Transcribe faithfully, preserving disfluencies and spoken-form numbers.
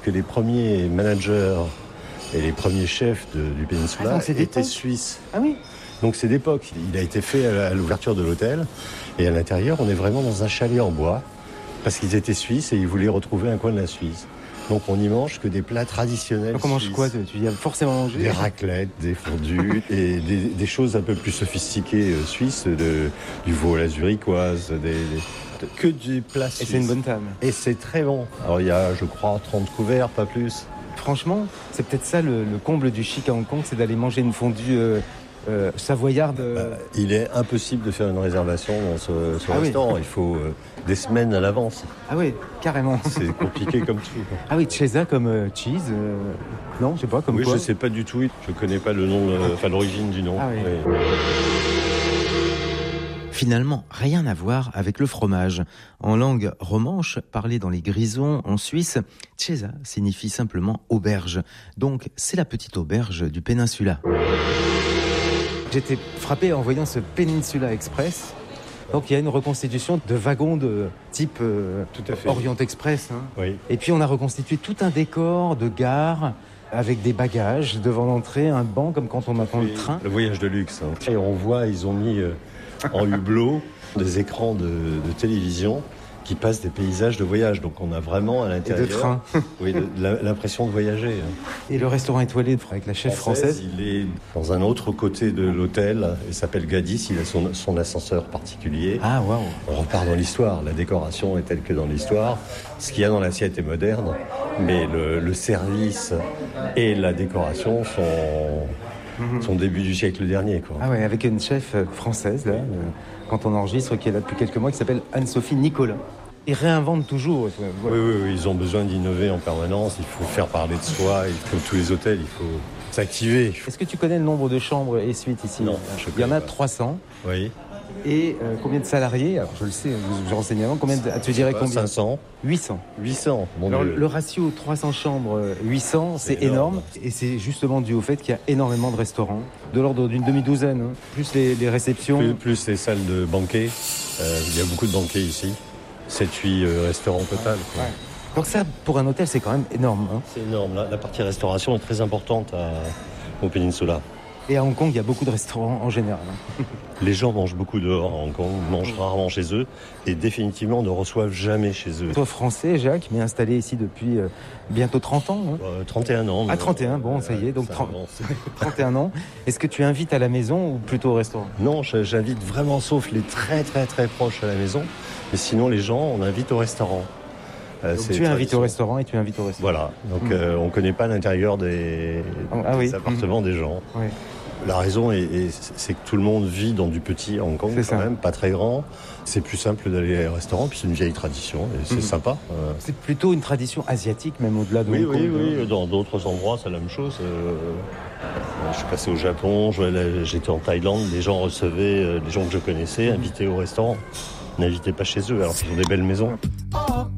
que les premiers managers et les premiers chefs de, du Peninsula ah, étaient suisses. Ah oui. Donc c'est d'époque. Il a été fait à l'ouverture de l'hôtel. Et à l'intérieur, on est vraiment dans un chalet en bois. Parce qu'ils étaient suisses et ils voulaient retrouver un coin de la Suisse. Donc on n'y mange que des plats traditionnels. Donc on mange quoi? Tu y as forcément mangé des raclettes, des fondus et des, des choses un peu plus sophistiquées euh, suisses, de, du veau à la zurichoise, des, des, que du plat suisse. Et c'est une bonne table. Et c'est très bon. Alors il y a, je crois, trente couverts, pas plus. Franchement, c'est peut-être ça le, le comble du chic à Hong Kong, c'est d'aller manger une fondue euh, euh, savoyarde. Euh... Bah, il est impossible de faire une réservation dans ce, ce ah restaurant. Oui. Il faut euh, des semaines à l'avance. Ah oui, carrément. C'est compliqué comme tout. Ah oui, Chesa comme euh, cheese euh... Non, je sais pas, comme oui, quoi. Oui, je sais pas du tout. Je connais pas le nom, euh, enfin l'origine du nom. Ah oui. Oui. Finalement, rien à voir avec le fromage. En langue romanche, parlée dans les Grisons, en Suisse, Chesa signifie simplement auberge. Donc, c'est la petite auberge du Peninsula. J'étais frappé en voyant ce Peninsula Express. Donc, il y a une reconstitution de wagons de type euh, tout à fait. Orient Express. Hein. Oui. Et puis, on a reconstitué tout un décor de gare avec des bagages devant l'entrée, un banc comme quand on attend le train. Le voyage de luxe. Hein. Et on voit, ils ont mis... Euh, en hublot, des écrans de, de télévision qui passent des paysages de voyage. Donc on a vraiment à l'intérieur et de train. oui, de, de, l'impression de voyager. Et le restaurant étoilé avec la chef française, française il est dans un autre côté de l'hôtel. Il s'appelle Gadis, il a son, son ascenseur particulier. Ah waouh. On repart dans l'histoire. La décoration est telle que dans l'histoire. Ce qu'il y a dans l'assiette est moderne, mais le, le service et la décoration sont... son début du siècle dernier. Quoi. Ah ouais, avec une chef française, là, euh, quand on enregistre, qui est là depuis quelques mois, qui s'appelle Anne-Sophie Nicolas. Ils réinventent toujours. Voilà. Oui, oui, oui, ils ont besoin d'innover en permanence. Il faut faire parler de soi. Il faut, tous les hôtels, il faut s'activer. Est-ce que tu connais le nombre de chambres et suites ici? Non, je Il y en a pas. trois cents. Oui. Et euh, combien de salariés? Alors, je le sais, je renseigne avant. Combien de, tu dirais combien? cinq cents. huit cents. huit cents, mon Alors, Dieu. le ratio trois cents chambres, huit cents, c'est, c'est énorme. énorme. Et c'est justement dû au fait qu'il y a énormément de restaurants, de l'ordre d'une demi-douzaine, hein. Plus les, les réceptions. Plus, plus les salles de banquets. Euh, il y a beaucoup de banquets ici. sept huit euh, restaurants total. Quoi. Ouais. Donc ça, pour un hôtel, c'est quand même énorme. Hein. C'est énorme. La, la partie restauration est très importante à, au Peninsula. Et à Hong Kong, il y a beaucoup de restaurants en général. Hein. Les gens mangent beaucoup dehors à Hong Kong, mangent rarement chez eux et définitivement ne reçoivent jamais chez eux. Toi, français, Jacques, mais installé ici depuis euh, bientôt trente ans. Hein. Euh, trente et un ans. Ah, trente et un, bon, ça y est, donc trente, trente et un ans. Est-ce que tu invites à la maison ou plutôt au restaurant? Non, j'invite vraiment, sauf les très très très proches à la maison. Mais sinon, les gens, on invite au restaurant. Euh, donc tu invites au restaurant et tu invites au restaurant. Voilà, donc mmh. euh, on ne connaît pas l'intérieur des, ah, des oui. appartements mmh. des gens. Oui. La raison, est, est, c'est que tout le monde vit dans du petit à Hong Kong, c'est quand ça. même, pas très grand. C'est plus simple d'aller au restaurant, puis c'est une vieille tradition, et c'est mmh. sympa. Euh... C'est plutôt une tradition asiatique, même au-delà de oui, Hong Kong. Oui, oui, oui. Dans d'autres endroits, c'est la même chose. Euh... Je suis passé au Japon, j'étais en Thaïlande, les gens recevaient, les gens que je connaissais, invités au restaurant. N'invitez pas chez eux, alors qu'ils ont des belles maisons.